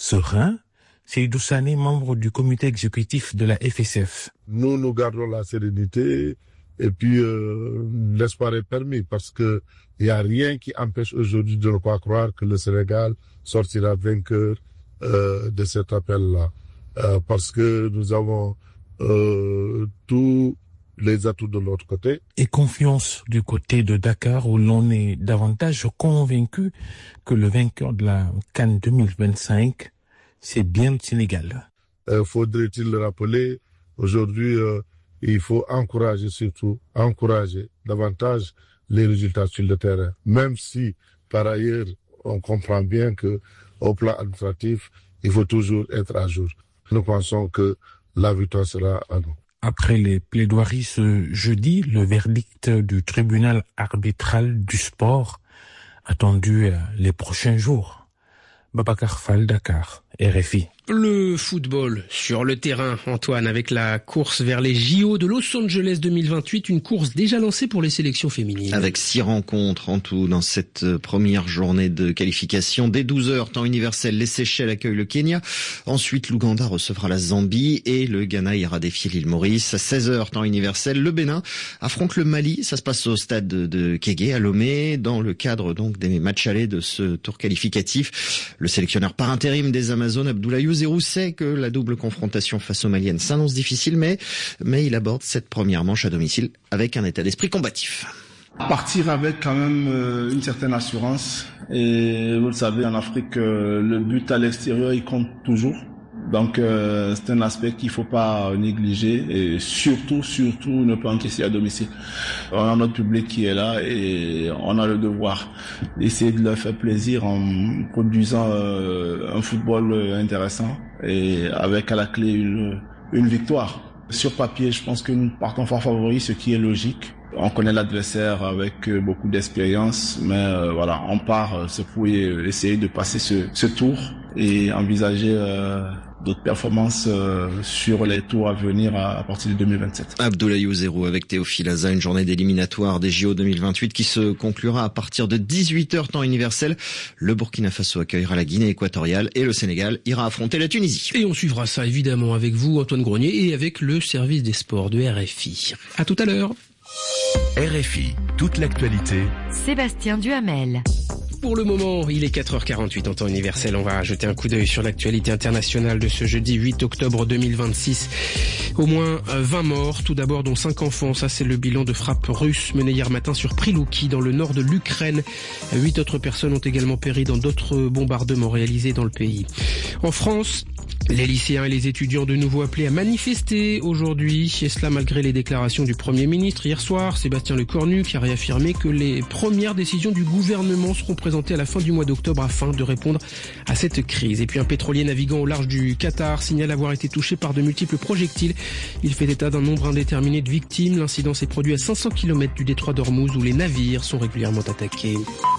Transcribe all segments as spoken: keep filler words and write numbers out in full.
serein. Seydou Sané, membre du comité exécutif de la F S F. Nous, nous gardons la sérénité et puis euh, l'espoir est permis parce que il y a rien qui empêche aujourd'hui de ne pas croire que le Sénégal sortira vainqueur euh, de cet appel-là. Euh, parce que nous avons euh, tous les atouts de l'autre côté. Et confiance du côté de Dakar où l'on est davantage convaincu que le vainqueur de la CAN deux mille vingt-cinq, c'est bien le Sénégal. Euh, faudrait-il le rappeler, aujourd'hui, euh, il faut encourager surtout, encourager davantage les résultats sur le terrain. Même si, par ailleurs, on comprend bien que au plan administratif, il faut toujours être à jour. Nous pensons que la victoire sera à nous. Après les plaidoiries ce jeudi, le verdict du tribunal arbitral du sport attendu les prochains jours. Babacar Fall, Dakar, R F I. Le football sur le terrain, Antoine, avec la course vers les J O de Los Angeles deux mille vingt-huit, une course déjà lancée pour les sélections féminines. Avec six rencontres en tout dans cette première journée de qualification. Dès douze heures, temps universel, les Seychelles accueillent le Kenya. Ensuite, l'Ouganda recevra la Zambie et le Ghana ira défier l'île Maurice. À seize heures, temps universel, le Bénin affronte le Mali. Ça se passe au stade de Kégué à Lomé, dans le cadre donc des matchs allés de ce tour qualificatif. Le sélectionneur par intérim des Amazones, Abdoulaye Zerou, sait que la double confrontation face aux Maliennes s'annonce difficile, mais, mais il aborde cette première manche à domicile avec un état d'esprit combatif. Partir avec quand même euh, une certaine assurance. Et vous le savez, en Afrique, euh, le but à l'extérieur, il compte toujours. Donc euh, c'est un aspect qu'il faut pas négliger et surtout, surtout ne pas encaisser à domicile. On a notre public qui est là et on a le devoir d'essayer de leur faire plaisir en produisant euh, un football intéressant et avec à la clé une, une victoire. Sur papier, je pense que nous partons fort favoris, ce qui est logique. On connaît l'adversaire avec beaucoup d'expérience, mais euh, voilà, on part, c'est pour essayer de passer ce, ce tour et envisager euh, d'autres performances euh, sur les tours à venir à, à partir de deux mille vingt-sept. Abdoulaye Zerou avec Théophile Aza, une journée d'éliminatoire des J O deux mille vingt-huit qui se conclura à partir de dix-huit heures temps universel. Le Burkina Faso accueillera la Guinée équatoriale et le Sénégal ira affronter la Tunisie. Et on suivra ça évidemment avec vous, Antoine Grenier, et avec le service des sports de R F I. À tout à l'heure. R F I, toute l'actualité. Sébastien Duhamel. Pour le moment, il est quatre heures quarante-huit en temps universel. On va jeter un coup d'œil sur l'actualité internationale de ce jeudi huit octobre deux mille vingt-six. Au moins vingt morts, tout d'abord dont cinq enfants. Ça, c'est le bilan de frappes russes menées hier matin sur Prilouki, dans le nord de l'Ukraine. Huit autres personnes ont également péri dans d'autres bombardements réalisés dans le pays. En France, les lycéens et les étudiants de nouveau appelés à manifester aujourd'hui, et cela malgré les déclarations du Premier ministre hier soir, Sébastien Lecornu, qui a réaffirmé que les premières décisions du gouvernement seront présentées à la fin du mois d'octobre afin de répondre à cette crise. Et puis un pétrolier naviguant au large du Qatar signale avoir été touché par de multiples projectiles. Il fait état d'un nombre indéterminé de victimes. L'incident s'est produit à cinq cents kilomètres du détroit d'Ormuz où les navires sont régulièrement attaqués.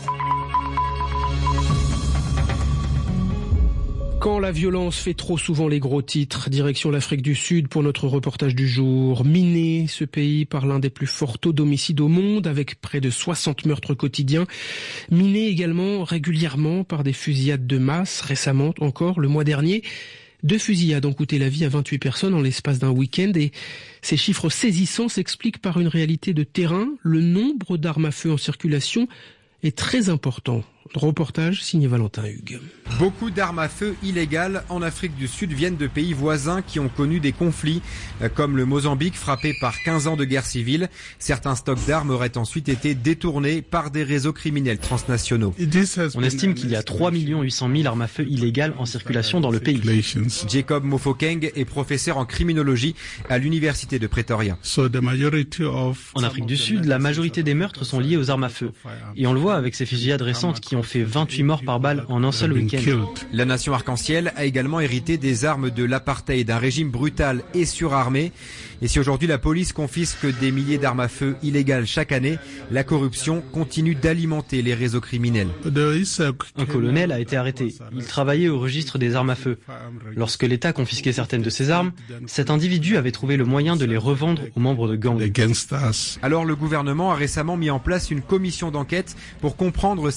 Quand la violence fait trop souvent les gros titres, direction l'Afrique du Sud pour notre reportage du jour. Miné, ce pays par l'un des plus forts taux d'homicide au monde, avec près de soixante meurtres quotidiens. Miné également régulièrement par des fusillades de masse, récemment encore le mois dernier. Deux fusillades ont coûté la vie à vingt-huit personnes en l'espace d'un week-end et ces chiffres saisissants s'expliquent par une réalité de terrain. Le nombre d'armes à feu en circulation est très important. Reportage signé Valentin Hugues. Beaucoup d'armes à feu illégales en Afrique du Sud viennent de pays voisins qui ont connu des conflits, comme le Mozambique frappé par quinze ans de guerre civile. Certains stocks d'armes auraient ensuite été détournés par des réseaux criminels transnationaux. On estime qu'il y a trois millions huit cent mille armes à feu illégales en circulation dans le pays. Jacob Mofokeng est professeur en criminologie à l'université de Pretoria. En Afrique du Sud, la majorité des meurtres sont liés aux armes à feu. Et on le voit avec ces fusillades récentes qui ont fait vingt-huit morts par balle en un seul week-end. La nation arc-en-ciel a également hérité des armes de l'apartheid, d'un régime brutal et surarmé. Et si aujourd'hui la police confisque des milliers d'armes à feu illégales chaque année, la corruption continue d'alimenter les réseaux criminels. Un colonel a été arrêté. Il travaillait au registre des armes à feu. Lorsque l'État confisquait certaines de ses armes, cet individu avait trouvé le moyen de les revendre aux membres de gangs. Alors le gouvernement a récemment mis en place une commission d'enquête pour comprendre cette infiltration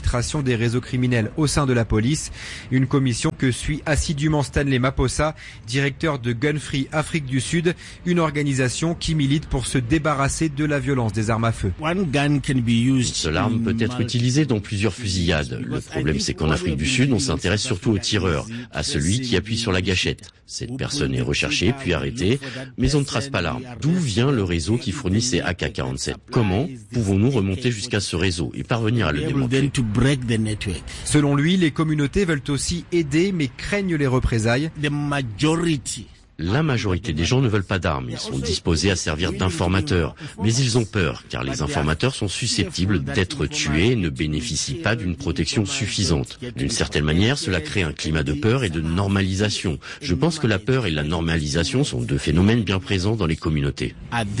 l'infiltration des réseaux criminels au sein de la police. Une commission que suit assidûment Stanley Maposa, directeur de Gun Free Afrique du Sud, une organisation qui milite pour se débarrasser de la violence des armes à feu. Une seule arme peut être utilisée dans plusieurs fusillades. Le problème, c'est qu'en Afrique du Sud, on s'intéresse surtout au tireur, à celui qui appuie sur la gâchette. Cette personne est recherchée puis arrêtée, mais on ne trace pas l'arme. D'où vient le réseau qui fournit ces A K quarante-sept? Comment pouvons-nous remonter jusqu'à ce réseau et parvenir à le démanteler? Selon lui, les communautés veulent aussi aider, mais craignent les représailles. La majorité des gens ne veulent pas d'armes, ils sont disposés à servir d'informateurs, mais ils ont peur, car les informateurs sont susceptibles d'être tués et ne bénéficient pas d'une protection suffisante. D'une certaine manière, cela crée un climat de peur et de normalisation. Je pense que la peur et la normalisation sont deux phénomènes bien présents dans les communautés.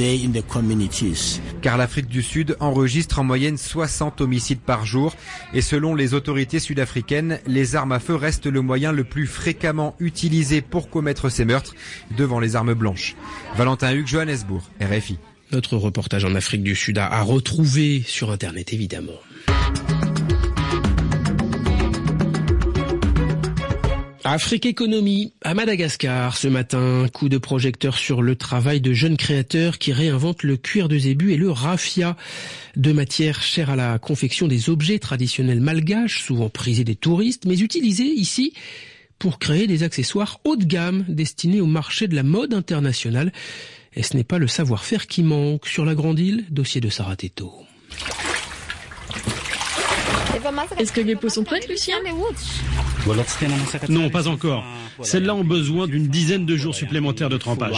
Car l'Afrique du Sud enregistre en moyenne soixante homicides par jour, et selon les autorités sud-africaines, les armes à feu restent le moyen le plus fréquemment utilisé pour commettre ces meurtres, devant les armes blanches. Valentin Hugues, Johannesburg, R F I. Notre reportage en Afrique du Sud à retrouver sur Internet, évidemment. Afrique Économie, à Madagascar, ce matin, coup de projecteur sur le travail de jeunes créateurs qui réinventent le cuir de zébu et le raffia, deux matières chères à la confection des objets traditionnels malgaches, souvent prisés des touristes, mais utilisés ici pour créer des accessoires haut de gamme destinés au marché de la mode internationale. Et ce n'est pas le savoir-faire qui manque sur la Grande Île, dossier de Sarah Teto. Est-ce que les peaux sont prêtes, Lucien? Non, pas encore. Celles-là ont besoin d'une dizaine de jours supplémentaires de trempage.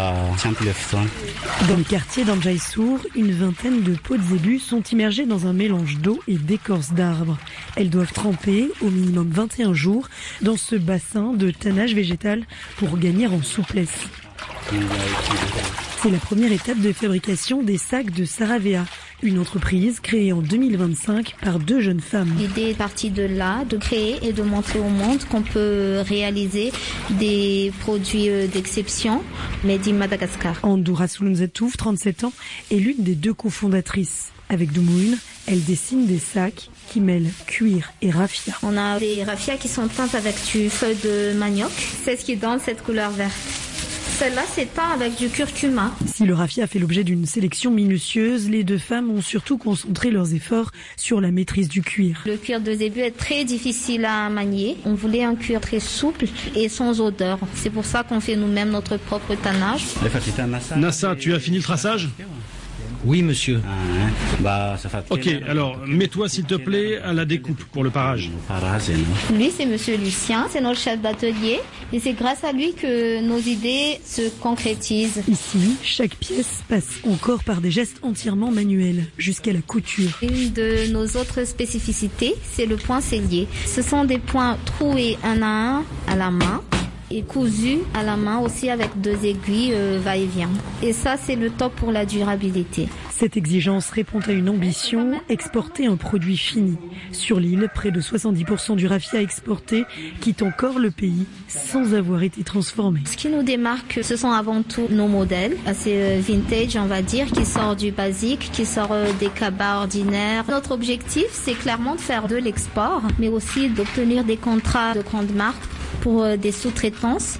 Dans le quartier d'Anjaïsour, une vingtaine de peaux de zébu sont immergées dans un mélange d'eau et d'écorce d'arbres. Elles doivent tremper au minimum vingt et un jours dans ce bassin de tannage végétal pour gagner en souplesse. C'est la première étape de fabrication des sacs de Saravea, une entreprise créée en deux mille vingt-cinq par deux jeunes femmes. L'idée est partie de là, de créer et de montrer au monde qu'on peut réaliser des produits d'exception, made in Madagascar. Andoura Sulunzatouf, trente-sept ans, est l'une des deux cofondatrices. Avec Doumoun, elle dessine des sacs qui mêlent cuir et raffia. On a des raffias qui sont teintes avec du feuille de manioc, c'est ce qui donne cette couleur verte. Celle-là, c'est teint avec du curcuma. Si le raffia fait l'objet d'une sélection minutieuse, les deux femmes ont surtout concentré leurs efforts sur la maîtrise du cuir. Le cuir de zébu est très difficile à manier. On voulait un cuir très souple et sans odeur. C'est pour ça qu'on fait nous-mêmes notre propre tannage. Nassa, tu as fini le traçage ? Oui, monsieur. Ok, alors mets-toi s'il te plaît à la découpe pour le parage. Lui, c'est monsieur Lucien, c'est notre chef d'atelier et c'est grâce à lui que nos idées se concrétisent. Ici, chaque pièce passe encore par des gestes entièrement manuels, jusqu'à la couture. Une de nos autres spécificités, c'est le point sellier. Ce sont des points troués un à un à la main et cousu à la main aussi avec deux aiguilles euh, va-et-vient. Et ça, c'est le top pour la durabilité. Cette exigence répond à une ambition, exporter un produit fini. Sur l'île, près de soixante-dix pour cent du raffia exporté quitte encore le pays sans avoir été transformé. Ce qui nous démarque, ce sont avant tout nos modèles, assez vintage on va dire, qui sort du basique, qui sort des cabas ordinaires. Notre objectif, c'est clairement de faire de l'export, mais aussi d'obtenir des contrats de grandes marques pour des sous-traitances.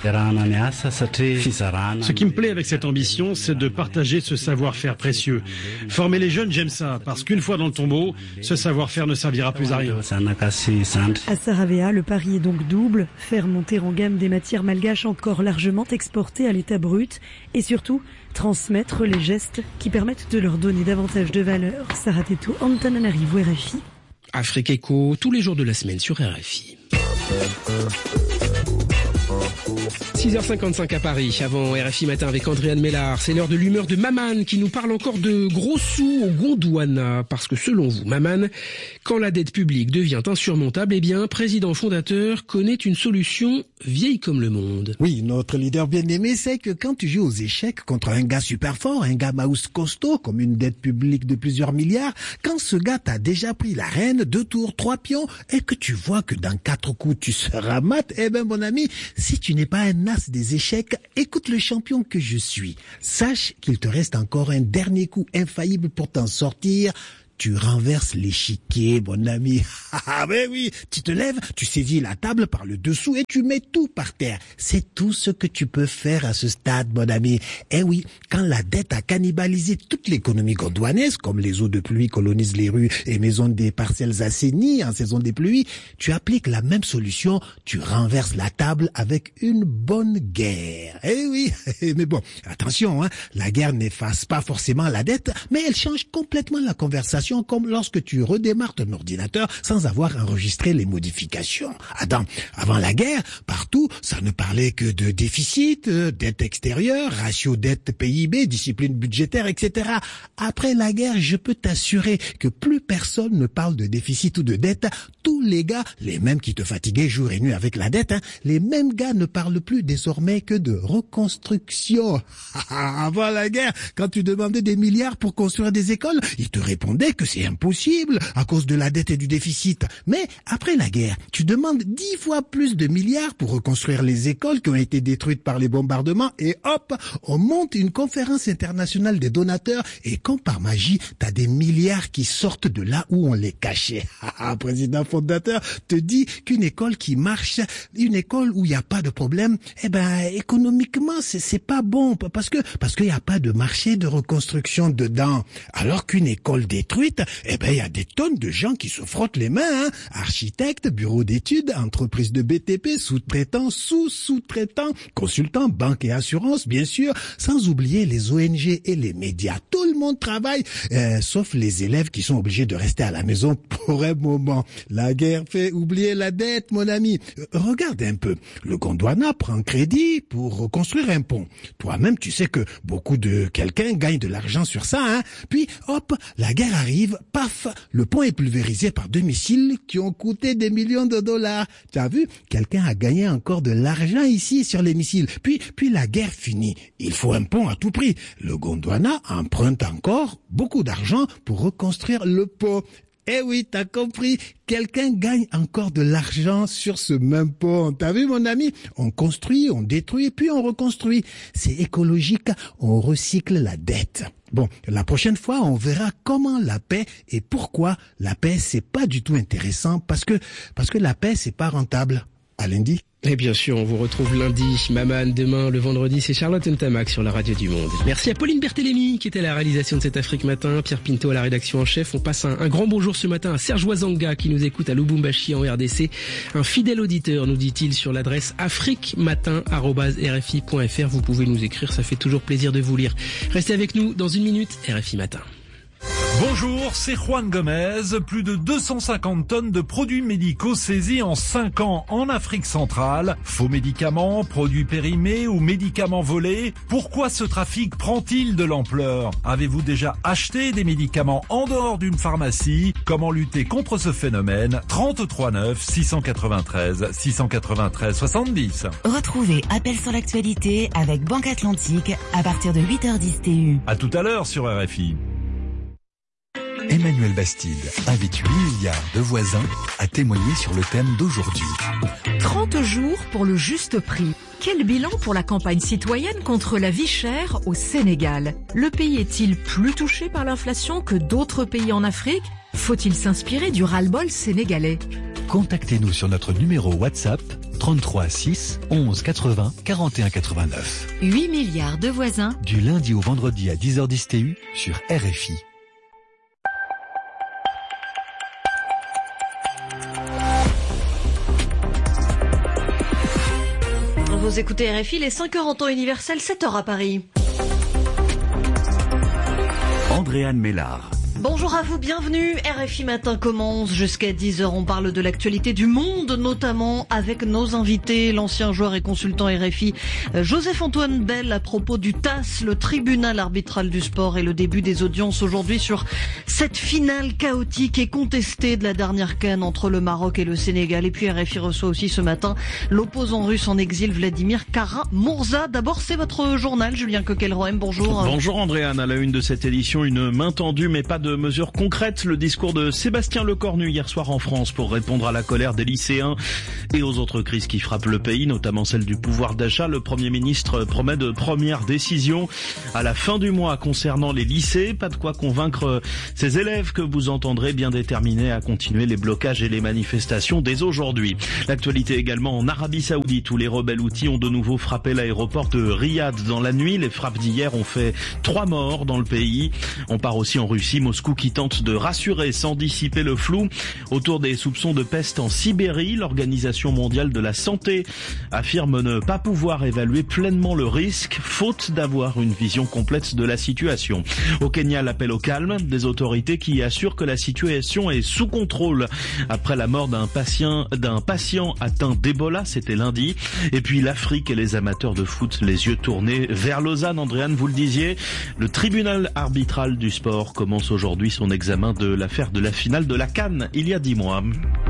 Ce qui me plaît avec cette ambition, c'est de partager ce savoir-faire précieux. Former les jeunes, j'aime ça, parce qu'une fois dans le tombeau, ce savoir-faire ne servira plus à rien. À Saravea, le pari est donc double, faire monter en gamme des matières malgaches encore largement exportées à l'état brut et surtout transmettre les gestes qui permettent de leur donner davantage de valeur. Sarah Teto, Antananarivo, R F I. Afrique Éco, tous les jours de la semaine sur R F I. six heures cinquante-cinq à Paris, avant R F I Matin avec Andréane Mélard. C'est l'heure de l'humeur de Maman qui nous parle encore de gros sous au Gondwana. Parce que selon vous, Maman, quand la dette publique devient insurmontable, eh bien, président fondateur connaît une solution vieille comme le monde. Oui, notre leader bien-aimé sait que quand tu joues aux échecs contre un gars super fort, un gars mouse costaud, comme une dette publique de plusieurs milliards, quand ce gars t'a déjà pris la reine, deux tours, trois pions, et que tu vois que dans quatre coups tu seras mat, eh ben mon ami, si tu n'es pas un as des échecs, écoute le champion que je suis. Sache qu'il te reste encore un dernier coup infaillible pour t'en sortir. tu renverses l'échiquier, mon ami. Ah ben oui, tu te lèves, tu saisis la table par le dessous et tu mets tout par terre. C'est tout ce que tu peux faire à ce stade, mon ami. Eh oui, quand la dette a cannibalisé toute l'économie gondwanaise, comme les eaux de pluie colonisent les rues et maisons des parcelles assainies en saison des pluies, tu appliques la même solution, tu renverses la table avec une bonne guerre. Eh oui, mais bon, attention, hein, la guerre n'efface pas forcément la dette, mais elle change complètement la conversation, comme lorsque tu redémarres ton ordinateur sans avoir enregistré les modifications. Attends, avant la guerre, partout, ça ne parlait que de déficit, euh, dette extérieure, ratio dette P I B, discipline budgétaire, et cetera. Après la guerre, je peux t'assurer que plus personne ne parle de déficit ou de dette. Tous les gars, les mêmes qui te fatiguaient jour et nuit avec la dette, hein, les mêmes gars ne parlent plus désormais que de reconstruction. Avant la guerre, quand tu demandais des milliards pour construire des écoles, ils te répondaient que c'est impossible à cause de la dette et du déficit. Mais après la guerre, tu demandes dix fois plus de milliards pour reconstruire les écoles qui ont été détruites par les bombardements et hop, on monte une conférence internationale des donateurs et comme par magie, t'as des milliards qui sortent de là où on les cachait. Président fondateur te dit qu'une école qui marche, une école où il n'y a pas de problème, eh ben économiquement c'est c'est pas bon parce que parce qu'il n'y a pas de marché de reconstruction dedans. Alors qu'une école détruite, eh ben il y a des tonnes de gens qui se frottent les mains, hein. Architectes, bureaux d'études, entreprises de B T P, sous-traitants, sous-sous-traitants, consultants, banques et assurances, bien sûr, sans oublier les O N G et les médias. Tout le monde travaille, euh, sauf les élèves qui sont obligés de rester à la maison pour un moment. La guerre fait oublier la dette, mon ami. Euh, regarde un peu. Le Gondwana prend crédit pour reconstruire un pont. Toi-même, tu sais que beaucoup de quelqu'un gagne de l'argent sur ça, hein. Puis, hop, la guerre arrive, paf, le pont est pulvérisé par deux missiles qui ont coûté des millions de dollars. Tu as vu? Quelqu'un a gagné encore de l'argent ici sur les missiles. Puis, puis la guerre finit. Il faut un pont à tout prix. Le Gondwana emprunte encore beaucoup d'argent pour reconstruire le pont. Eh oui, t'as compris, quelqu'un gagne encore de l'argent sur ce même pont. T'as vu, mon ami? On construit, on détruit, puis on reconstruit. C'est écologique, on recycle la dette. Bon, la prochaine fois, on verra comment la paix et pourquoi la paix, c'est pas du tout intéressant parce que, parce que la paix, c'est pas rentable. À lundi. Et bien sûr, on vous retrouve lundi, Maman, demain, le vendredi, c'est Charlotte Ntamak sur la radio du Monde. Merci à Pauline Berthélémy qui était à la réalisation de cette Afrique Matin, Pierre Pinto à la rédaction en chef. On passe un, un grand bonjour ce matin à Serge Wazanga qui nous écoute à Lubumbashi en R D C. Un fidèle auditeur, nous dit-il, sur l'adresse afriquematin arobase r f i point f r. Vous pouvez nous écrire, ça fait toujours plaisir de vous lire. Restez avec nous dans une minute, R F I Matin. Bonjour, c'est Juan Gomez. Plus de deux cent cinquante tonnes de produits médicaux saisis en cinq ans en Afrique centrale. Faux médicaments, produits périmés ou médicaments volés. Pourquoi ce trafic prend-il de l'ampleur? Avez-vous déjà acheté des médicaments en dehors d'une pharmacie? Comment lutter contre ce phénomène? trente-trois neuf six cent quatre-vingt-treize six cent quatre-vingt-treize soixante-dix. Retrouvez Appel sur l'actualité avec Banque Atlantique à partir de huit heures dix T U. À tout à l'heure sur R F I. Emmanuel Bastide invite huit milliards de voisins à témoigner sur le thème d'aujourd'hui. trente jours pour le juste prix. Quel bilan pour la campagne citoyenne contre la vie chère au Sénégal? Le pays est-il plus touché par l'inflation que d'autres pays en Afrique? Faut-il s'inspirer du ras-le-bol sénégalais? Contactez-nous sur notre numéro WhatsApp trente-trois six onze quatre-vingts quarante et un quatre-vingt-neuf. huit milliards de voisins. Du lundi au vendredi à dix heures dix T U sur R F I. Vous écoutez R F I, les cinq heures en temps universel, sept heures à Paris. Andréane Mélard. Bonjour à vous, bienvenue. R F I Matin commence jusqu'à dix heures. On parle de l'actualité du monde, notamment avec nos invités, l'ancien joueur et consultant R F I, Joseph-Antoine Bell, à propos du T A S, le tribunal arbitral du sport, et le début des audiences aujourd'hui sur cette finale chaotique et contestée de la dernière CAN entre le Maroc et le Sénégal. Et puis R F I reçoit aussi ce matin l'opposant russe en exil, Vladimir Kara-Murza. D'abord, c'est votre journal, Julien Coquelroem, bonjour. Bonjour Andréane, à la une de cette édition, une main tendue mais pas de de mesures concrètes. Le discours de Sébastien Lecornu hier soir en France pour répondre à la colère des lycéens et aux autres crises qui frappent le pays, notamment celle du pouvoir d'achat. Le Premier ministre promet de premières décisions à la fin du mois concernant les lycées. Pas de quoi convaincre ces élèves que vous entendrez bien déterminés à continuer les blocages et les manifestations dès aujourd'hui. L'actualité également en Arabie Saoudite où les rebelles houthis ont de nouveau frappé l'aéroport de Riyad dans la nuit. Les frappes d'hier ont fait trois morts dans le pays. On part aussi en Russie, Moscou qui tente de rassurer sans dissiper le flou autour des soupçons de peste en Sibérie. L'Organisation mondiale de la santé affirme ne pas pouvoir évaluer pleinement le risque, faute d'avoir une vision complète de la situation. Au Kenya, l'appel au calme des autorités qui assurent que la situation est sous contrôle après la mort d'un patient, d'un patient atteint d'Ebola, c'était lundi. Et puis l'Afrique et les amateurs de foot, les yeux tournés vers Lausanne. Andréane, vous le disiez, le tribunal arbitral du sport commence aujourd'hui son examen de l'affaire de la finale de la CAN il y a dix mois.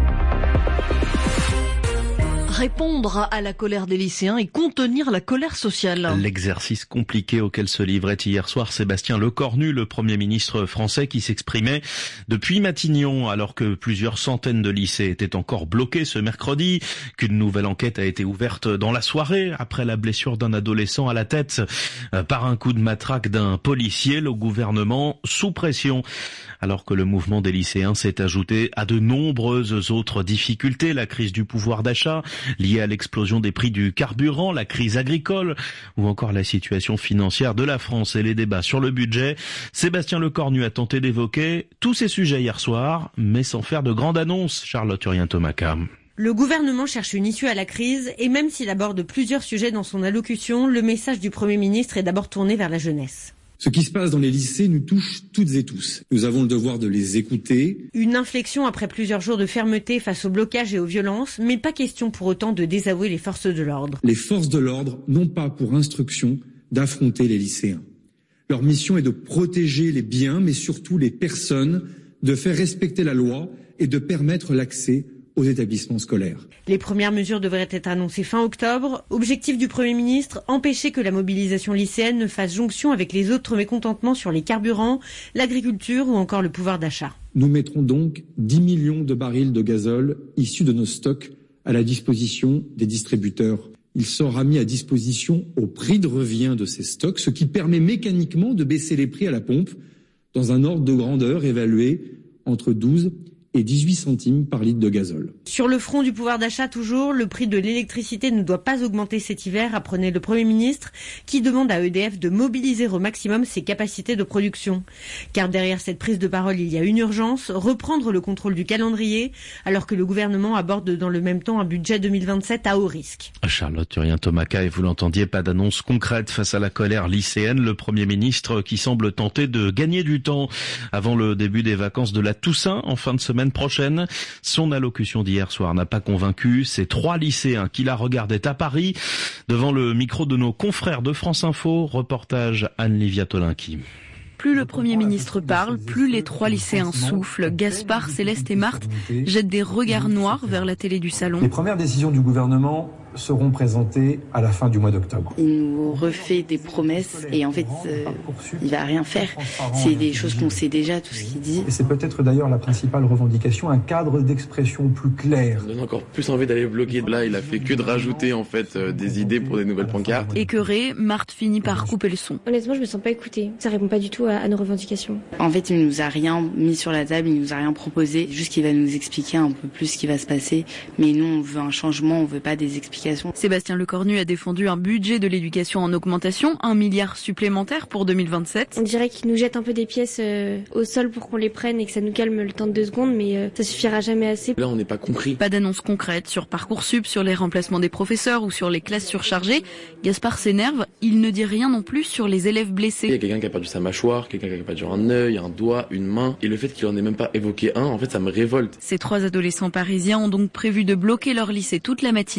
Répondre à la colère des lycéens et contenir la colère sociale. L'exercice compliqué auquel se livrait hier soir Sébastien Lecornu, le Premier ministre français qui s'exprimait depuis Matignon alors que plusieurs centaines de lycées étaient encore bloqués ce mercredi, qu'une nouvelle enquête a été ouverte dans la soirée après la blessure d'un adolescent à la tête par un coup de matraque d'un policier. Le gouvernement sous pression alors que le mouvement des lycéens s'est ajouté à de nombreuses autres difficultés, la crise du pouvoir d'achat liée à l'explosion des prix du carburant, la crise agricole ou encore la situation financière de la France et les débats sur le budget. Sébastien Lecornu a tenté d'évoquer tous ces sujets hier soir, mais sans faire de grandes annonces. Charlotte Urien-Tomaca. Le gouvernement cherche une issue à la crise et même s'il aborde plusieurs sujets dans son allocution, le message du Premier ministre est d'abord tourné vers la jeunesse. Ce qui se passe dans les lycées nous touche toutes et tous. Nous avons le devoir de les écouter. Une inflexion après plusieurs jours de fermeté face au blocage et aux violences, mais pas question pour autant de désavouer les forces de l'ordre. Les forces de l'ordre n'ont pas pour instruction d'affronter les lycéens. Leur mission est de protéger les biens, mais surtout les personnes, de faire respecter la loi et de permettre l'accès aux établissements scolaires. Les premières mesures devraient être annoncées fin octobre. Objectif du Premier ministre, empêcher que la mobilisation lycéenne ne fasse jonction avec les autres mécontentements sur les carburants, l'agriculture ou encore le pouvoir d'achat. Nous mettrons donc dix millions de barils de gazole issus de nos stocks à la disposition des distributeurs. Il sera mis à disposition au prix de revient de ces stocks, ce qui permet mécaniquement de baisser les prix à la pompe dans un ordre de grandeur évalué entre douze et dix-huit centimes par litre de gazole. Sur le front du pouvoir d'achat toujours, le prix de l'électricité ne doit pas augmenter cet hiver, apprenait le Premier ministre, qui demande à E D F de mobiliser au maximum ses capacités de production. Car derrière cette prise de parole, il y a une urgence, reprendre le contrôle du calendrier, alors que le gouvernement aborde dans le même temps un budget deux mille vingt-sept à haut risque. Charlotte Urien-Tomaca, et vous l'entendiez, pas d'annonce concrète face à la colère lycéenne. Le Premier ministre qui semble tenter de gagner du temps avant le début des vacances de la Toussaint en fin de semaine prochaine. Son allocution d'hier soir n'a pas convaincu ces trois lycéens qui la regardaient à Paris devant le micro de nos confrères de France Info. Reportage Anne-Livia Tolinki. Plus le Premier ministre parle, plus les trois lycéens soufflent. Gaspard, Céleste et Marthe jettent des regards noirs vers la télé du salon. Les premières décisions du gouvernement seront présentées à la fin du mois d'octobre. Il nous refait des promesses et en fait, euh, il va rien faire. C'est des choses qu'on sait déjà, tout ce qu'il dit. Et c'est peut-être d'ailleurs la principale revendication, un cadre d'expression plus clair. Ça donne encore plus envie d'aller bloquer. Là, il a fait que de rajouter en fait euh, des idées pour des nouvelles pancartes. Écœurée, Marthe finit par couper le son. Honnêtement, je me sens pas écoutée. Ça répond pas du tout à, à nos revendications. En fait, il nous a rien mis sur la table, il nous a rien proposé. Juste qu'il va nous expliquer un peu plus ce qui va se passer. Mais nous, on veut un changement, on veut pas des explications. Sébastien Lecornu a défendu un budget de l'éducation en augmentation, un milliard supplémentaire pour deux mille vingt-sept. On dirait qu'il nous jette un peu des pièces euh, au sol pour qu'on les prenne et que ça nous calme le temps de deux secondes, mais euh, ça suffira jamais assez. Là, on n'est pas compris. Pas d'annonce concrète sur Parcoursup, sur les remplacements des professeurs ou sur les classes surchargées. Gaspard s'énerve, il ne dit rien non plus sur les élèves blessés. Il y a quelqu'un qui a perdu sa mâchoire, quelqu'un qui a perdu un œil, un doigt, une main, et le fait qu'il en ait même pas évoqué un, en fait, ça me révolte. Ces trois adolescents parisiens ont donc prévu de bloquer leur lycée toute la matinée, puis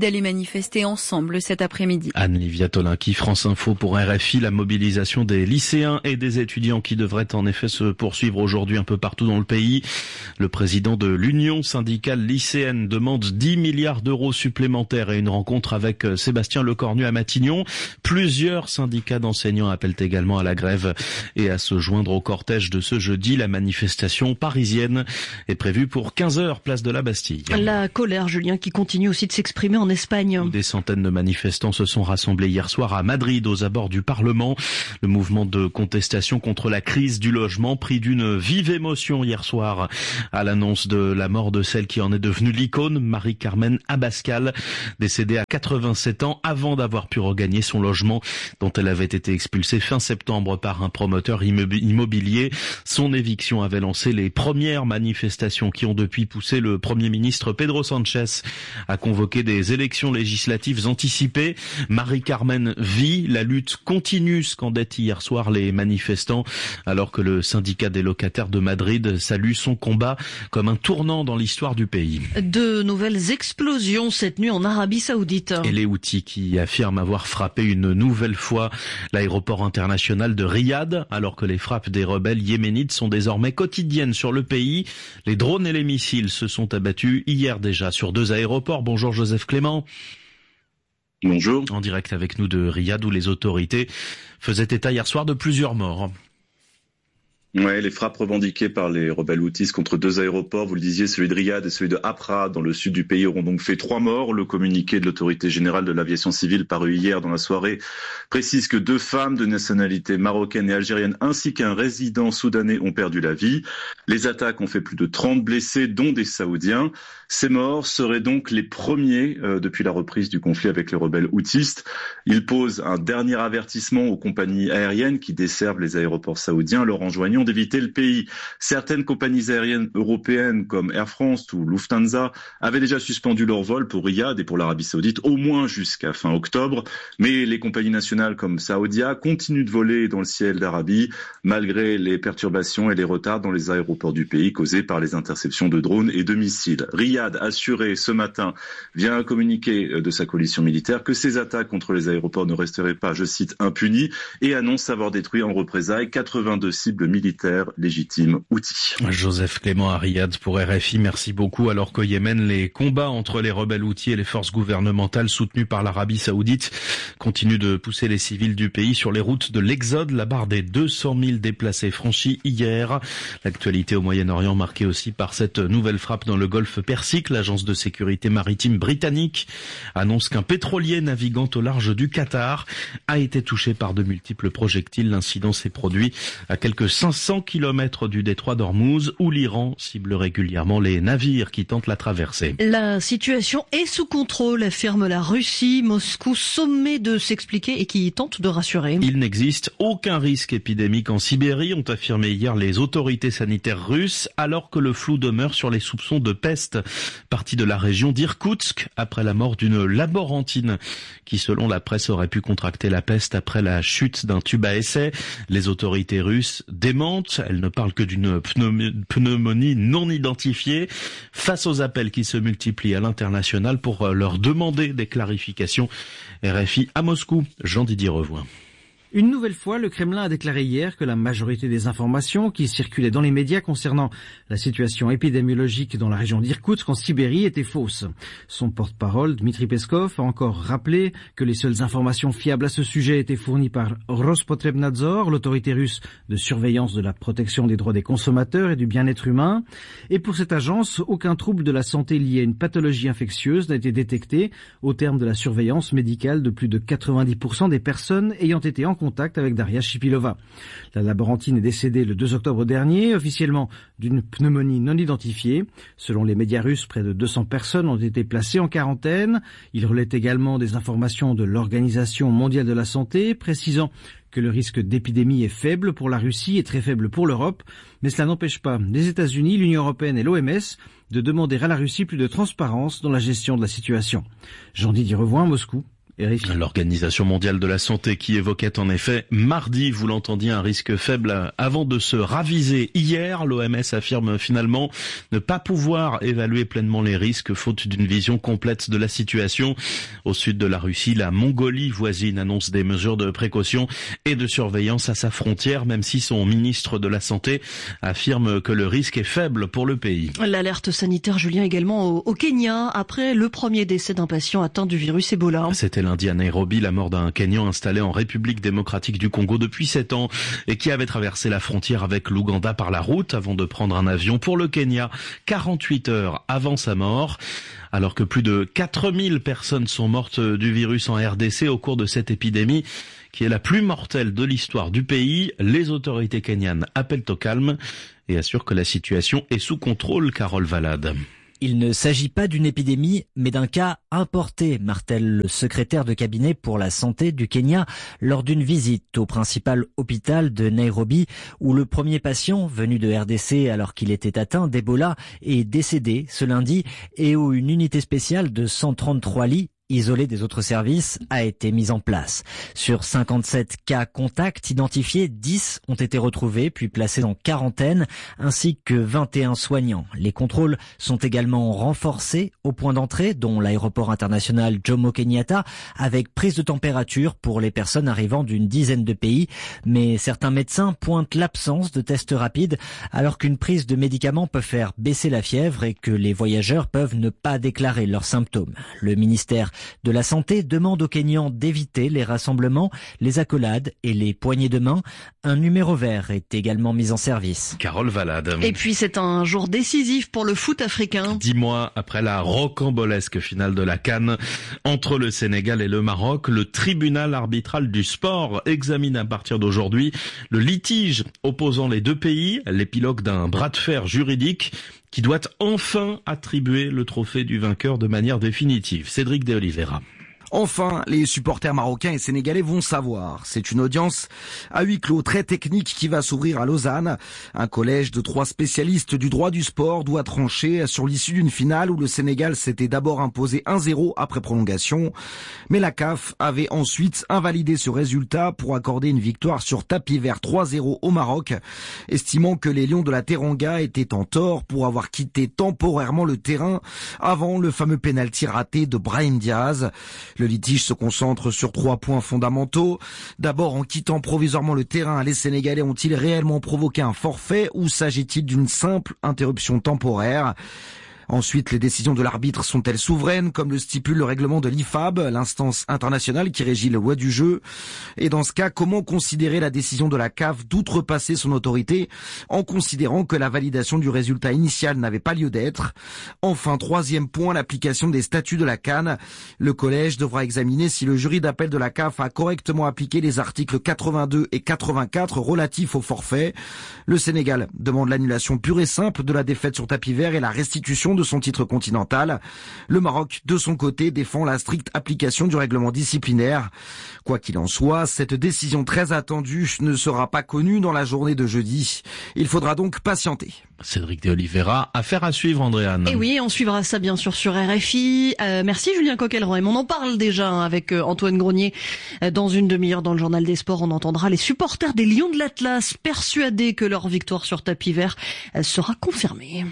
d'aller manifester ensemble cet après-midi. Anne-Livia Tolinki, France Info pour R F I. La mobilisation des lycéens et des étudiants qui devrait en effet se poursuivre aujourd'hui un peu partout dans le pays. Le président de l'Union syndicale lycéenne demande dix milliards d'euros supplémentaires et une rencontre avec Sébastien Lecornu à Matignon. Plusieurs syndicats d'enseignants appellent également à la grève et à se joindre au cortège de ce jeudi. La manifestation parisienne est prévue pour quinze heures, place de la Bastille. La colère, Julien, qui continue aussi de s'exprimer en Espagne. Des centaines de manifestants se sont rassemblés hier soir à Madrid, aux abords du Parlement. Le mouvement de contestation contre la crise du logement pris d'une vive émotion hier soir à l'annonce de la mort de celle qui en est devenue l'icône, Marie-Carmen Abascal, décédée à quatre-vingt-sept ans avant d'avoir pu regagner son logement dont elle avait été expulsée fin septembre par un promoteur immobilier. Son éviction avait lancé les premières manifestations qui ont depuis poussé le Premier ministre Pedro Sánchez à convoquer des élections législatives anticipées. Marie-Carmen vit, la lutte continue, scandaient hier soir les manifestants, alors que le syndicat des locataires de Madrid salue son combat comme un tournant dans l'histoire du pays. De nouvelles explosions cette nuit en Arabie Saoudite. Et les Houthis qui affirment avoir frappé une nouvelle fois l'aéroport international de Riyad, alors que les frappes des rebelles yéménites sont désormais quotidiennes sur le pays. Les drones et les missiles se sont abattus hier déjà sur deux aéroports. Bonjour Joseph Clément. Bonjour. En direct avec nous de Riyad où les autorités faisaient état hier soir de plusieurs morts. Ouais, les frappes revendiquées par les rebelles houthis contre deux aéroports, vous le disiez, celui de Riyad et celui de Hafra dans le sud du pays auront donc fait trois morts. Le communiqué de l'autorité générale de l'aviation civile paru hier dans la soirée précise que deux femmes de nationalité marocaine et algérienne ainsi qu'un résident soudanais ont perdu la vie. Les attaques ont fait plus de trente blessés, dont des Saoudiens. Ces morts seraient donc les premiers euh, depuis la reprise du conflit avec les rebelles houthis. Ils posent un dernier avertissement aux compagnies aériennes qui desservent les aéroports saoudiens, leur enjoignant d'éviter le pays. Certaines compagnies aériennes européennes comme Air France ou Lufthansa avaient déjà suspendu leurs vols pour Riyad et pour l'Arabie Saoudite au moins jusqu'à fin octobre. Mais les compagnies nationales comme Saudia continuent de voler dans le ciel d'Arabie malgré les perturbations et les retards dans les aéroports du pays causés par les interceptions de drones et de missiles. Riyad a assuré ce matin via un communiqué de sa coalition militaire que ces attaques contre les aéroports ne resteraient pas, je cite, impunies et annonce avoir détruit en représailles quatre-vingt-deux cibles militaires légitime outil. Joseph Clément à Riyad pour R F I, merci beaucoup. Alors qu'au Yémen, les combats entre les rebelles houthis et les forces gouvernementales soutenues par l'Arabie Saoudite continuent de pousser les civils du pays sur les routes de l'exode. La barre des deux cent mille déplacés franchis hier. L'actualité au Moyen-Orient marquée aussi par cette nouvelle frappe dans le golfe Persique. L'agence de sécurité maritime britannique annonce qu'un pétrolier naviguant au large du Qatar a été touché par de multiples projectiles. L'incident s'est produit à quelques cinq cents kilomètres du détroit d'Ormuz où l'Iran cible régulièrement les navires qui tentent la traversée. La situation est sous contrôle, affirme la Russie. Moscou sommet de s'expliquer et qui tente de rassurer. Il n'existe aucun risque épidémique en Sibérie, ont affirmé hier les autorités sanitaires russes, alors que le flou demeure sur les soupçons de peste partie de la région d'Irkoutsk après la mort d'une laborantine qui, selon la presse, aurait pu contracter la peste après la chute d'un tube à essai. Les autorités russes démentent. Elle ne parle que d'une pneumonie non identifiée. Face aux appels qui se multiplient à l'international pour leur demander des clarifications, R F I à Moscou, Jean-Didier Revoin. Une nouvelle fois, le Kremlin a déclaré hier que la majorité des informations qui circulaient dans les médias concernant la situation épidémiologique dans la région d'Irkoutsk en Sibérie étaient fausses. Son porte-parole, Dmitri Peskov, a encore rappelé que les seules informations fiables à ce sujet étaient fournies par Rospotrebnadzor, l'autorité russe de surveillance de la protection des droits des consommateurs et du bien-être humain. Et pour cette agence, aucun trouble de la santé lié à une pathologie infectieuse n'a été détecté au terme de la surveillance médicale de plus de quatre-vingt-dix pour cent des personnes ayant été en contact avec Daria Shipilova. La laborantine est décédée le deux octobre dernier, officiellement d'une pneumonie non identifiée. Selon les médias russes, près de deux cents personnes ont été placées en quarantaine. Il relaie également des informations de l'Organisation mondiale de la santé, précisant que le risque d'épidémie est faible pour la Russie et très faible pour l'Europe, mais cela n'empêche pas les États-Unis, l'Union européenne et l'O M S de demander à la Russie plus de transparence dans la gestion de la situation. Jean-Didier Revoin, Moscou. L'Organisation mondiale de la santé qui évoquait en effet mardi, vous l'entendiez, un risque faible avant de se raviser. Hier, l'O M S affirme finalement ne pas pouvoir évaluer pleinement les risques faute d'une vision complète de la situation. Au sud de la Russie, la Mongolie voisine annonce des mesures de précaution et de surveillance à sa frontière, même si son ministre de la Santé affirme que le risque est faible pour le pays. L'alerte sanitaire, Julien, également au, au Kenya, après le premier décès d'un patient atteint du virus Ebola. C'était lundi à Nairobi, la mort d'un Kenyan installé en République démocratique du Congo depuis sept ans et qui avait traversé la frontière avec l'Ouganda par la route avant de prendre un avion pour le Kenya quarante-huit heures avant sa mort. Alors que plus de quatre mille personnes sont mortes du virus en R D C au cours de cette épidémie, qui est la plus mortelle de l'histoire du pays, les autorités kenyanes appellent au calme et assurent que la situation est sous contrôle. Carole Valade. Il ne s'agit pas d'une épidémie, mais d'un cas importé, martèle le secrétaire de cabinet pour la santé du Kenya lors d'une visite au principal hôpital de Nairobi, où le premier patient venu de R D C alors qu'il était atteint d'Ebola est décédé ce lundi et où une unité spéciale de cent trente-trois lits isolé des autres services, a été mise en place. Sur cinquante-sept cas contacts identifiés, dix ont été retrouvés puis placés en quarantaine, ainsi que vingt et un soignants. Les contrôles sont également renforcés au point d'entrée, dont l'aéroport international Jomo Kenyatta, avec prise de température pour les personnes arrivant d'une dizaine de pays. Mais certains médecins pointent l'absence de tests rapides, alors qu'une prise de médicaments peut faire baisser la fièvre et que les voyageurs peuvent ne pas déclarer leurs symptômes. Le ministère de la Santé demande aux Kenyans d'éviter les rassemblements, les accolades et les poignées de main. Un numéro vert est également mis en service. Carole Valade. Et puis c'est un jour décisif pour le foot africain. Dix mois après la rocambolesque finale de la CAN entre le Sénégal et le Maroc, le tribunal arbitral du sport examine à partir d'aujourd'hui le litige opposant les deux pays, l'épilogue d'un bras de fer juridique qui doit enfin attribuer le trophée du vainqueur de manière définitive. Cédric de Oliveira. Enfin, les supporters marocains et sénégalais vont savoir. C'est une audience à huis clos très technique qui va s'ouvrir à Lausanne. Un collège de trois spécialistes du droit du sport doit trancher sur l'issue d'une finale où le Sénégal s'était d'abord imposé un zéro après prolongation. Mais la C A F avait ensuite invalidé ce résultat pour accorder une victoire sur tapis vert trois zéro au Maroc, estimant que les Lions de la Teranga étaient en tort pour avoir quitté temporairement le terrain avant le fameux pénalty raté de Brahim Diaz. Le litige se concentre sur trois points fondamentaux. D'abord, en quittant provisoirement le terrain, les Sénégalais ont-ils réellement provoqué un forfait ou s'agit-il d'une simple interruption temporaire ? Ensuite, les décisions de l'arbitre sont-elles souveraines, comme le stipule le règlement de l'I F A B, l'instance internationale qui régit le loi du jeu? Et dans ce cas, comment considérer la décision de la C A F d'outrepasser son autorité en considérant que la validation du résultat initial n'avait pas lieu d'être? Enfin, troisième point, l'application des statuts de la CAN. Le collège devra examiner si le jury d'appel de la C A F a correctement appliqué les articles quatre-vingt-deux et quatre-vingt-quatre relatifs au forfait. Le Sénégal demande l'annulation pure et simple de la défaite sur tapis vert et la restitution de son titre continental. Le Maroc, de son côté, défend la stricte application du règlement disciplinaire. Quoi qu'il en soit, cette décision très attendue ne sera pas connue dans la journée de jeudi. Il faudra donc patienter. Cédric de Oliveira, affaire à suivre, Andréane. Et oui, on suivra ça bien sûr sur R F I. Euh, merci Julien Coquelin. On en parle déjà hein, avec euh, Antoine Grenier. Euh, dans une demi-heure dans le journal des sports, on entendra les supporters des Lions de l'Atlas persuadés que leur victoire sur tapis vert euh, sera confirmée.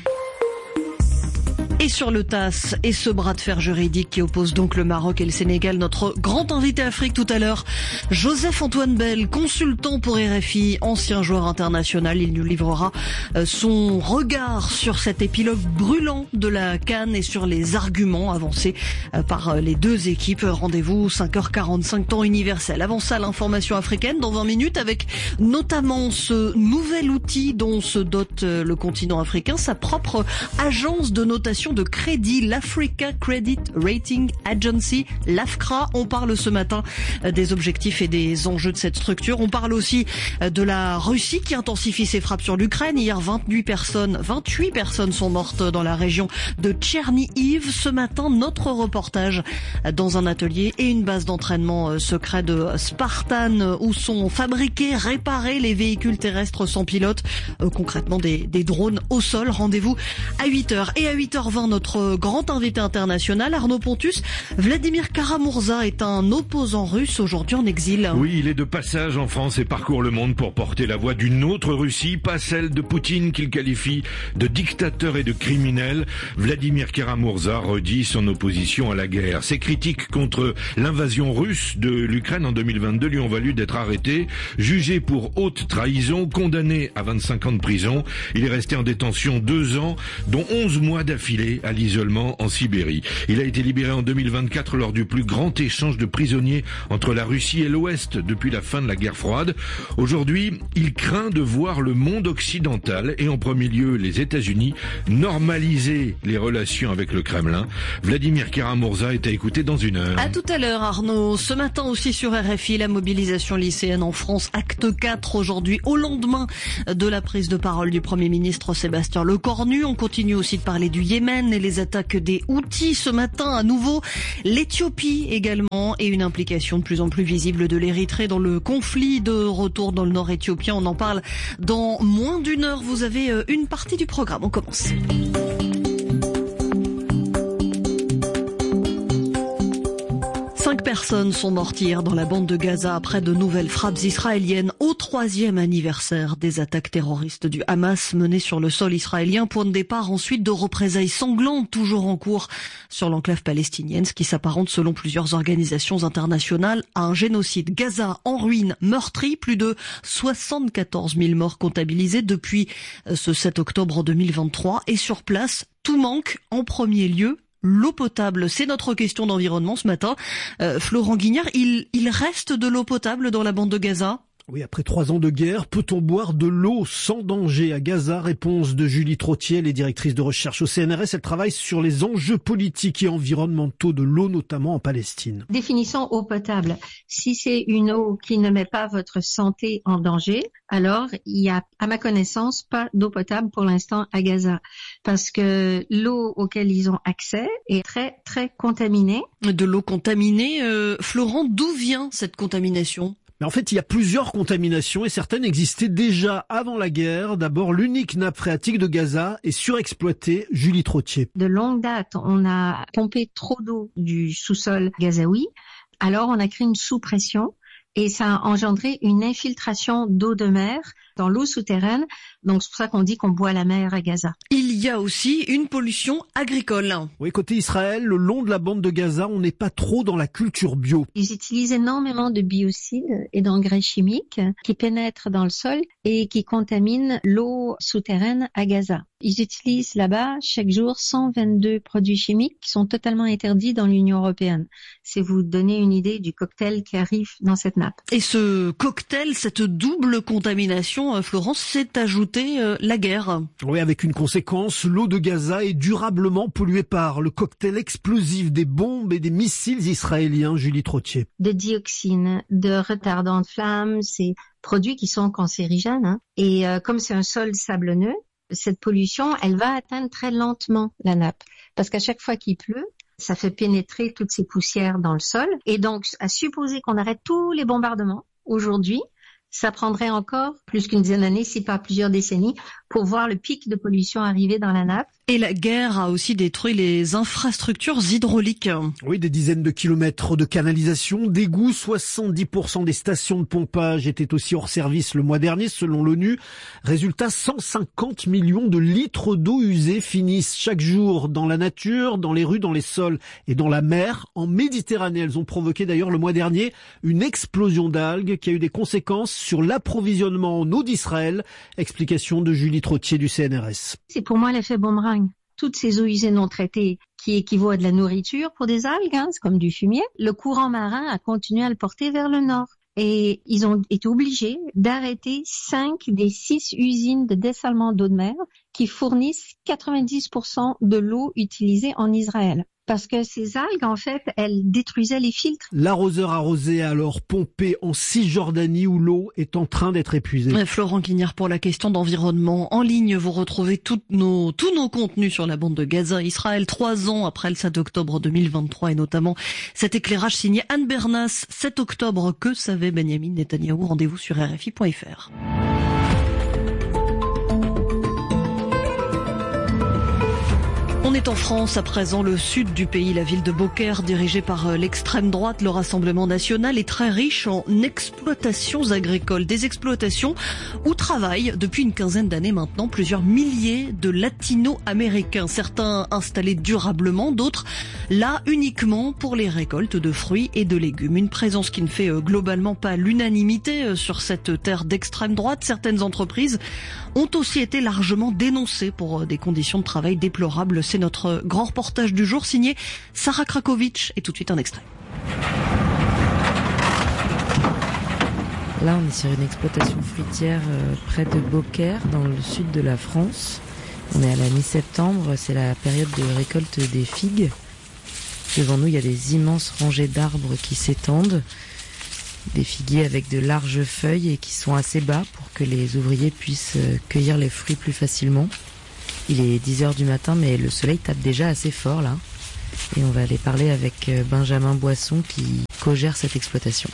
Et sur le T A S et ce bras de fer juridique qui oppose donc le Maroc et le Sénégal, notre grand invité Afrique tout à l'heure, Joseph-Antoine Bell, consultant pour R F I, ancien joueur international. Il nous livrera son regard sur cet épilogue brûlant de la CAN et sur les arguments avancés par les deux équipes. Rendez-vous cinq heures quarante-cinq temps universel. Avant ça, l'information africaine dans vingt minutes avec notamment ce nouvel outil dont se dote le continent africain, sa propre agence de notation de crédit, l'Africa Credit Rating Agency, l'AFCRA. On parle ce matin des objectifs et des enjeux de cette structure. On parle aussi de la Russie qui intensifie ses frappes sur l'Ukraine. Hier, vingt-huit personnes, vingt-huit personnes sont mortes dans la région de Tchernihiv. Ce matin, notre reportage dans un atelier et une base d'entraînement secret de Spartan où sont fabriqués, réparés les véhicules terrestres sans pilote, euh, concrètement des, des drones au sol. Rendez-vous à huit heures et à huit heures vingt. Voisin, notre grand invité international, Arnaud Pontus. Vladimir Kara-Murza est un opposant russe aujourd'hui en exil. Oui, il est de passage en France et parcourt le monde pour porter la voix d'une autre Russie, pas celle de Poutine qu'il qualifie de dictateur et de criminel. Vladimir Kara-Murza redit son opposition à la guerre. Ses critiques contre l'invasion russe de l'Ukraine en deux mille vingt-deux lui ont valu d'être arrêté, jugé pour haute trahison, condamné à vingt-cinq ans de prison. Il est resté en détention deux ans, dont onze mois d'affilée à l'isolement en Sibérie. Il a été libéré en deux mille vingt-quatre lors du plus grand échange de prisonniers entre la Russie et l'Ouest depuis la fin de la guerre froide. Aujourd'hui, il craint de voir le monde occidental, et en premier lieu les États-Unis, normaliser les relations avec le Kremlin. Vladimir Kara-Murza est à écouter dans une heure. À tout à l'heure, Arnaud. Ce matin aussi sur R F I, la mobilisation lycéenne en France, acte quatre aujourd'hui, au lendemain de la prise de parole du Premier ministre Sébastien Lecornu. On continue aussi de parler du Yémen et les attaques des Houthis. Ce matin, à nouveau, l'Éthiopie également, et une implication de plus en plus visible de l'Érythrée dans le conflit de retour dans le nord éthiopien. On en parle dans moins d'une heure. Vous avez une partie du programme. On commence. Cinq personnes sont mortes hier dans la bande de Gaza après de nouvelles frappes israéliennes au troisième anniversaire des attaques terroristes du Hamas menées sur le sol israélien. Point de départ ensuite de représailles sanglantes toujours en cours sur l'enclave palestinienne, ce qui s'apparente selon plusieurs organisations internationales à un génocide. Gaza en ruine, meurtri, plus de soixante-quatorze mille morts comptabilisés depuis ce sept octobre deux mille vingt-trois, et sur place, tout manque en premier lieu l'eau potable. C'est notre question d'environnement ce matin. Euh, Florent Guignard, il, il reste de l'eau potable dans la bande de Gaza ? Oui, après trois ans de guerre, peut-on boire de l'eau sans danger à Gaza? Réponse de Julie Trottier, elle est directrice de recherche au C N R S. Elle travaille sur les enjeux politiques et environnementaux de l'eau, notamment en Palestine. Définissons eau potable. Si c'est une eau qui ne met pas votre santé en danger, alors il y a, à ma connaissance, pas d'eau potable pour l'instant à Gaza. Parce que l'eau auquel ils ont accès est très, très contaminée. De l'eau contaminée, euh, Florent, d'où vient cette contamination ? Mais en fait, il y a plusieurs contaminations et certaines existaient déjà avant la guerre. D'abord, l'unique nappe phréatique de Gaza est surexploitée. Julie Trottier. De longue date, on a pompé trop d'eau du sous-sol gazaoui. Alors, on a créé une sous-pression et ça a engendré une infiltration d'eau de mer dans l'eau souterraine. Donc, c'est pour ça qu'on dit qu'on boit la mer à Gaza. Il y a aussi une pollution agricole. Oui, côté Israël, le long de la bande de Gaza, on n'est pas trop dans la culture bio. Ils utilisent énormément de biocides et d'engrais chimiques qui pénètrent dans le sol et qui contaminent l'eau souterraine à Gaza. Ils utilisent là-bas chaque jour cent vingt-deux produits chimiques qui sont totalement interdits dans l'Union européenne. C'est vous donner une idée du cocktail qui arrive dans cette nappe. Et ce cocktail, cette double contamination, Florence, s'est ajouté euh, la guerre. Oui, avec une conséquence, l'eau de Gaza est durablement polluée par le cocktail explosif des bombes et des missiles israéliens. Julie Trottier. De dioxines, de retardants de flammes, ces produits qui sont cancérigènes. Hein. Et euh, comme c'est un sol sablonneux, cette pollution, elle va atteindre très lentement la nappe. Parce qu'à chaque fois qu'il pleut, ça fait pénétrer toutes ces poussières dans le sol. Et donc, à supposer qu'on arrête tous les bombardements aujourd'hui, ça prendrait encore plus qu'une dizaine d'années, si pas plusieurs décennies, pour voir le pic de pollution arriver dans la nappe. Et la guerre a aussi détruit les infrastructures hydrauliques. Oui, des dizaines de kilomètres de canalisation, d'égouts, soixante-dix pour cent des stations de pompage étaient aussi hors service le mois dernier, selon l'ONU. Résultat, cent cinquante millions de litres d'eau usée finissent chaque jour dans la nature, dans les rues, dans les sols et dans la mer. En Méditerranée, elles ont provoqué d'ailleurs le mois dernier une explosion d'algues qui a eu des conséquences sur l'approvisionnement en eau d'Israël. Explication de Julie Trottier du C N R S. C'est pour moi l'effet boomerang. Toutes ces eaux usées non traitées qui équivaut à de la nourriture pour des algues, hein, c'est comme du fumier, le courant marin a continué à le porter vers le nord. Et ils ont été obligés d'arrêter cinq des six usines de dessalement d'eau de mer qui fournissent quatre-vingt-dix pour cent de l'eau utilisée en Israël. Parce que ces algues, en fait, elles détruisaient les filtres. L'arroseur arrosé a alors pompé en Cisjordanie où l'eau est en train d'être épuisée. Florent Guignard pour la question d'environnement. En ligne, vous retrouvez toutes nos, tous nos contenus sur la bande de Gaza. Israël, trois ans après le sept octobre deux mille vingt-trois et notamment cet éclairage signé Anne Bernas. sept octobre, que savait Benyamin Netanyahou? Rendez-vous sur R F I point F R. On est C'est en France, à présent, le sud du pays, la ville de Beaucaire, dirigée par l'extrême droite, le Rassemblement national, est très riche en exploitations agricoles. Des exploitations où travaillent, depuis une quinzaine d'années maintenant, plusieurs milliers de latino-américains. Certains installés durablement, d'autres là uniquement pour les récoltes de fruits et de légumes. Une présence qui ne fait globalement pas l'unanimité sur cette terre d'extrême droite. Certaines entreprises ont aussi été largement dénoncées pour des conditions de travail déplorables. C'est notre grand reportage du jour signé Sarah Krakovic, et tout de suite un extrait. Là, on est sur une exploitation fruitière près de Beaucaire, dans le sud de la France. On est à la mi-septembre, c'est la période de récolte des figues. Devant nous, il y a des immenses rangées d'arbres qui s'étendent, des figuiers avec de larges feuilles et qui sont assez bas pour que les ouvriers puissent cueillir les fruits plus facilement. Il est dix heures du matin, mais le soleil tape déjà assez fort là. Et on va aller parler avec Benjamin Boisson qui co-gère cette exploitation.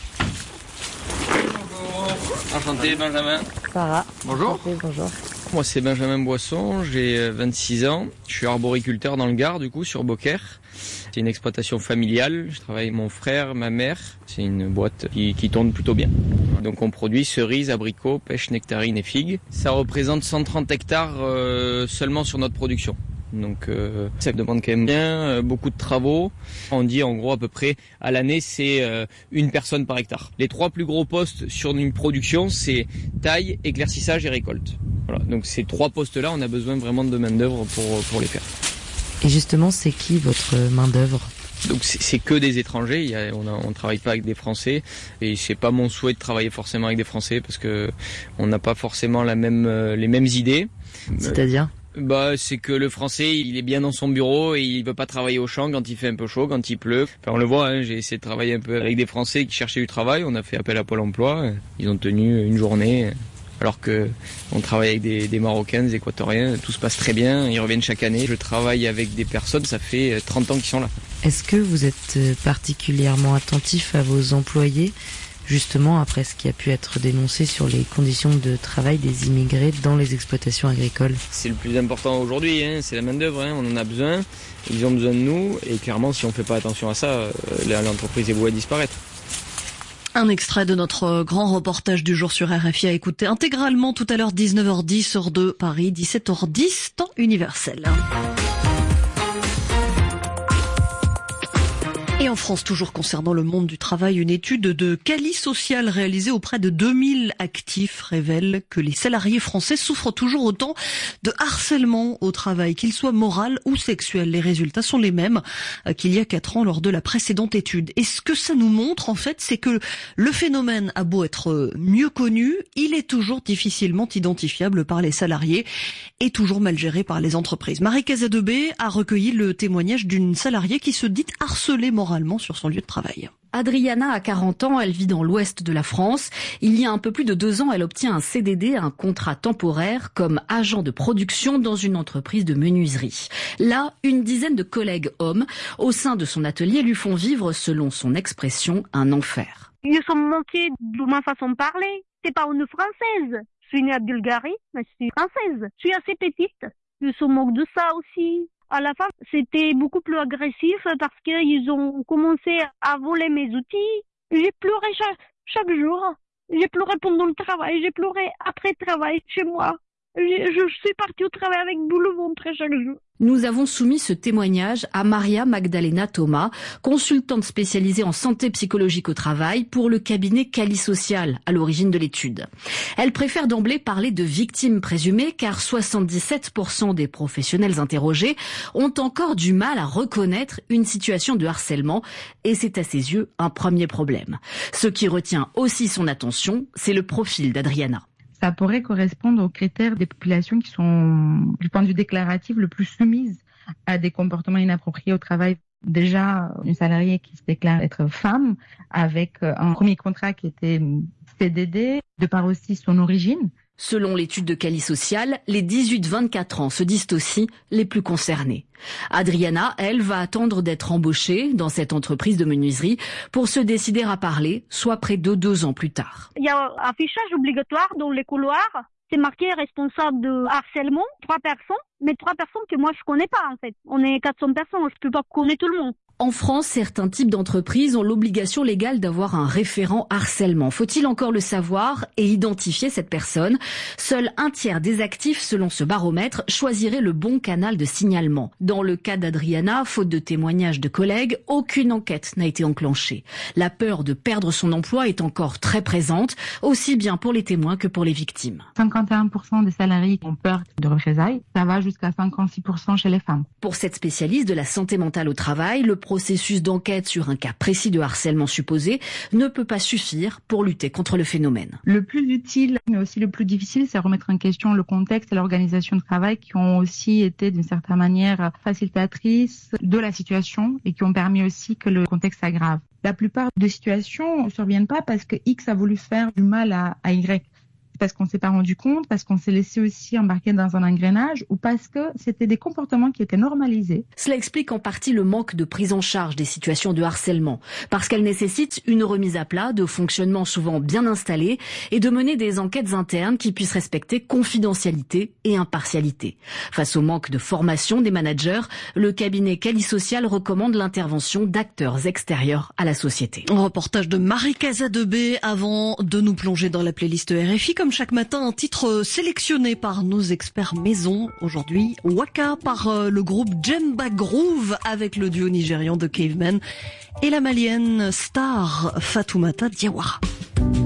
Bonjour. Enchanté, Benjamin. Sarah. Bonjour. Enchanté, bonjour. Moi, c'est Benjamin Boisson, j'ai vingt-six ans. Je suis arboriculteur dans le Gard, du coup, sur Beaucaire. C'est une exploitation familiale. Je travaille avec mon frère, ma mère. C'est une boîte qui, qui tourne plutôt bien. Donc, on produit cerises, abricots, pêches, nectarines et figues. Ça représente cent trente hectares euh, seulement sur notre production. Donc euh, ça demande quand même bien euh, beaucoup de travaux. On dit en gros à peu près à l'année c'est euh, une personne par hectare. Les trois plus gros postes sur une production c'est taille, éclaircissage et récolte. Voilà. Donc ces trois postes-là, on a besoin vraiment de main d'œuvre pour pour les faire. Et justement, c'est qui votre main d'œuvre ? Donc c'est, c'est que des étrangers. Il y a, on a, on travaille pas avec des Français et c'est pas mon souhait de travailler forcément avec des Français parce que on n'a pas forcément la même euh, les mêmes idées. C'est-à-dire ? Bah, c'est que le français, il est bien dans son bureau et il veut pas travailler au champ quand il fait un peu chaud, quand il pleut. Enfin, on le voit, hein, j'ai essayé de travailler un peu avec des Français qui cherchaient du travail. On a fait appel à Pôle emploi. Ils ont tenu une journée. Alors que on travaille avec des, des Marocains, des Équatoriens. Tout se passe très bien. Ils reviennent chaque année. Je travaille avec des personnes, ça fait trente ans qu'ils sont là. Est-ce que vous êtes particulièrement attentif à vos employés ? Justement, après ce qui a pu être dénoncé sur les conditions de travail des immigrés dans les exploitations agricoles. C'est le plus important aujourd'hui, hein, c'est la main d'œuvre, hein, on en a besoin, ils ont besoin de nous, et clairement, si on ne fait pas attention à ça, euh, l'entreprise est vouée à disparaître. Un extrait de notre grand reportage du jour sur R F I à écouter intégralement tout à l'heure, dix-neuf heures dix, heure de Paris, dix-sept heures dix, temps universel. Et en France, toujours concernant le monde du travail, une étude de Cali Social réalisée auprès de deux mille actifs révèle que les salariés français souffrent toujours autant de harcèlement au travail, qu'il soit moral ou sexuel. Les résultats sont les mêmes qu'il y a quatre ans lors de la précédente étude. Et ce que ça nous montre, en fait, c'est que le phénomène a beau être mieux connu, il est toujours difficilement identifiable par les salariés et toujours mal géré par les entreprises. Marie Casadebé a recueilli le témoignage d'une salariée qui se dit harcelée moralement sur son lieu de travail. Adriana a quarante ans, elle vit dans l'ouest de la France. Il y a un peu plus de deux ans, elle obtient un C D D, un contrat temporaire, comme agent de production dans une entreprise de menuiserie. Là, une dizaine de collègues hommes au sein de son atelier lui font vivre, selon son expression, un enfer. Ils sont moqués de ma façon de parler. C'est pas une française. Je suis née à Bulgarie, mais je suis française. Je suis assez petite. Ils se moquent de ça aussi. À la fin, c'était beaucoup plus agressif parce qu'ils ont commencé à voler mes outils. J'ai pleuré chaque, chaque jour. J'ai pleuré pendant le travail. J'ai pleuré après le travail chez moi. Je, je suis partie au travail avec boule au ventre chaque jour. Nous avons soumis ce témoignage à Maria Magdalena Thomas, consultante spécialisée en santé psychologique au travail pour le cabinet Cali Social, à l'origine de l'étude. Elle préfère d'emblée parler de victimes présumées car soixante-dix-sept pour cent des professionnels interrogés ont encore du mal à reconnaître une situation de harcèlement et c'est à ses yeux un premier problème. Ce qui retient aussi son attention, c'est le profil d'Adriana. Ça pourrait correspondre aux critères des populations qui sont, du point de vue déclaratif, le plus soumises à des comportements inappropriés au travail. Déjà, une salariée qui se déclare être femme, avec un premier contrat qui était C D D, de par aussi son origine. Selon l'étude de Cali Social, les dix-huit vingt-quatre ans se disent aussi les plus concernés. Adriana, elle, va attendre d'être embauchée dans cette entreprise de menuiserie pour se décider à parler, soit près de deux ans plus tard. Il y a un affichage obligatoire dans les couloirs c'est marqué responsable de harcèlement, trois personnes, mais trois personnes que moi je connais pas en fait. On est quatre cents personnes, je peux pas connaître tout le monde. En France, certains types d'entreprises ont l'obligation légale d'avoir un référent harcèlement. Faut-il encore le savoir et identifier cette personne? Seul un tiers des actifs, selon ce baromètre, choisirait le bon canal de signalement. Dans le cas d'Adriana, faute de témoignages de collègues, aucune enquête n'a été enclenchée. La peur de perdre son emploi est encore très présente, aussi bien pour les témoins que pour les victimes. cinquante et un pour cent des salariés ont peur de représailles, ça va jusqu'à cinquante-six pour cent chez les femmes. Pour cette spécialiste de la santé mentale au travail, le processus d'enquête sur un cas précis de harcèlement supposé ne peut pas suffire pour lutter contre le phénomène. Le plus utile, mais aussi le plus difficile, c'est remettre en question le contexte et l'organisation de travail qui ont aussi été d'une certaine manière facilitatrices de la situation et qui ont permis aussi que le contexte s'aggrave. La plupart des situations ne surviennent pas parce que X a voulu faire du mal à, à Y. Parce qu'on s'est pas rendu compte, parce qu'on s'est laissé aussi embarquer dans un engrenage ou parce que c'était des comportements qui étaient normalisés. Cela explique en partie le manque de prise en charge des situations de harcèlement, parce qu'elles nécessitent une remise à plat de fonctionnement souvent bien installé et de mener des enquêtes internes qui puissent respecter confidentialité et impartialité. Face au manque de formation des managers, le cabinet Calisocial recommande l'intervention d'acteurs extérieurs à la société. Un reportage de Marie Casadebé avant de nous plonger dans la playlist R F I. Comme chaque matin, un titre sélectionné par nos experts maison. Aujourd'hui, Waka par le groupe Djemba Groove avec le duo nigérian de Caveman et la malienne star Fatoumata Diawara.